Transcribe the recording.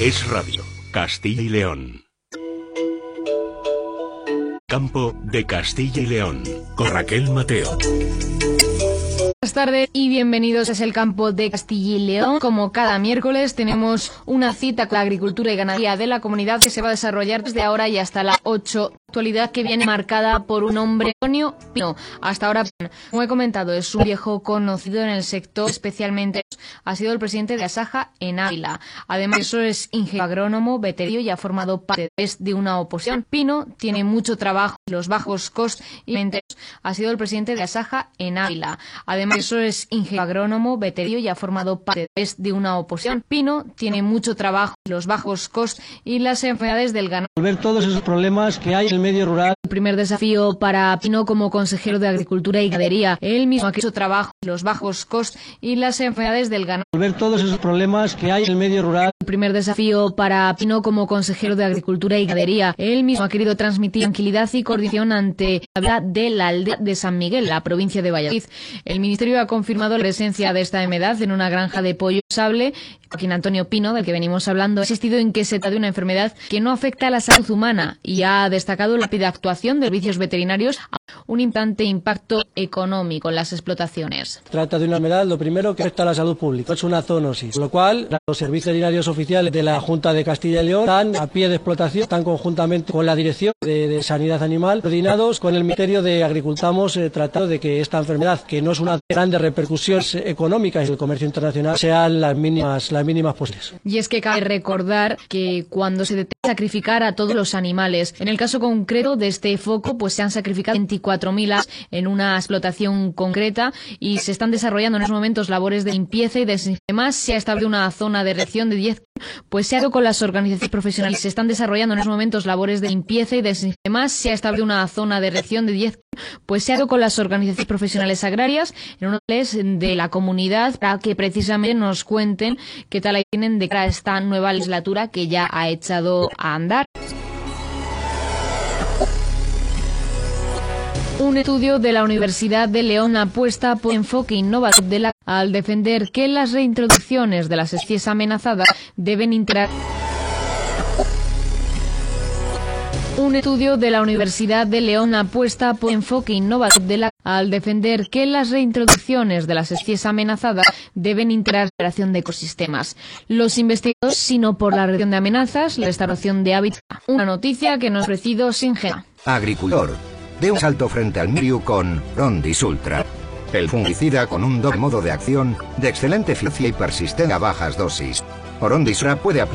Es Radio, Castilla y León. Campo de Castilla y León, con Raquel Mateo. Buenas tardes y bienvenidos a El Campo de Castilla y León. Como cada miércoles tenemos una cita con la agricultura y ganadería de la comunidad que se va a desarrollar desde ahora y hasta las 8. Actualidad que viene marcada por un hombre, Antonio Pino. Hasta ahora, como he comentado, es un viejo conocido en el sector, especialmente ha sido el presidente de Asaja en Ávila. Además, eso es ingeniero agrónomo, veterinario y ha formado parte de una oposición. Pino tiene mucho trabajo, los bajos costos y ha sido el presidente de Asaja en Ávila. Además, eso es ingeniero agrónomo, veterinario y ha formado parte de una oposición. Pino tiene mucho trabajo, los bajos costos y las enfermedades del ganado. Ver todos esos problemas que hay en el medio rural. El primer desafío para Pino como consejero de Agricultura y Ganadería. Él mismo ha hecho trabajo, los bajos costos y las enfermedades del ganado. Ver todos esos problemas que hay en el medio rural. El primer desafío para Pino como consejero de Agricultura y Ganadería. Él mismo ha querido transmitir tranquilidad y coordinación ante la aldea de San Miguel, la provincia de Valladolid. El Ministerio ha confirmado la presencia de esta enfermedad en una granja de pollo sable. Joaquín Antonio Pino, del que venimos hablando, ha insistido en que se trata de una enfermedad que no afecta a la salud humana y ha destacado la rápida actuación de servicios veterinarios a un importante impacto económico en las explotaciones. Trata de una enfermedad, lo primero, que afecta a la salud pública. Es una zoonosis, con lo cual los servicios veterinarios oficiales de la Junta de Castilla y León están a pie de explotación, están conjuntamente con la Dirección de Sanidad Animal, coordinados con el Ministerio de Agricultura, tratando de que esta enfermedad, que no es una grande repercusiones económicas en el comercio internacional, sean las mínimas posibles. Y es que cabe recordar que cuando se detecta sacrificar a todos los animales, en el caso concreto de este foco, pues se han sacrificado 24.000 aves en una explotación concreta y se están desarrollando en estos momentos labores de limpieza y desinfección. Además, se ha establecido una zona de reacción de 10, pues se ha ido con las organizaciones profesionales. Se están desarrollando en estos momentos labores de limpieza y desinfección. Además, se ha establecido una zona de reacción de 10, pues se ha ido con las organizaciones profesionales agrarias en unos hoteles de la comunidad para que precisamente nos cuenten qué tal ahí tienen de cara a esta nueva legislatura que ya ha echado a andar. Un estudio de la Universidad de León apuesta por enfoque innovador al defender que las reintroducciones de las especies amenazadas deben integrar. Un estudio de la Universidad de León apuesta por enfoque innovador al defender que las reintroducciones de las especies amenazadas deben integrar la recuperación de ecosistemas. Los investigadores, sino por la reducción de amenazas, la restauración de hábitat. Una noticia que nos ha ofrecido Singenta. Agricultor, de un salto frente al mildiu con Rondis Ultra. El fungicida con un doble modo de acción, de excelente eficacia y persistencia a bajas dosis. Rondis Ultra puede aplicar